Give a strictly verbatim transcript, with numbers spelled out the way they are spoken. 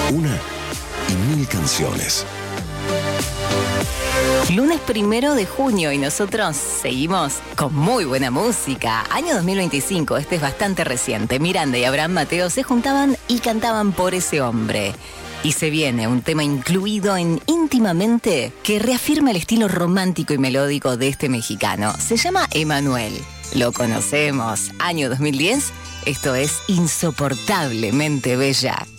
Una y mil canciones. Lunes primero de junio y nosotros seguimos con muy buena música. Año dos mil veinticinco, este es bastante reciente. Miranda y Abraham Mateo se juntaban y cantaban Por ese hombre. Y se viene un tema incluido en Íntimamente que reafirma el estilo romántico y melódico de este mexicano. Se llama Emanuel. Lo conocemos. Año dos mil diez. Esto es Insoportablemente Bella.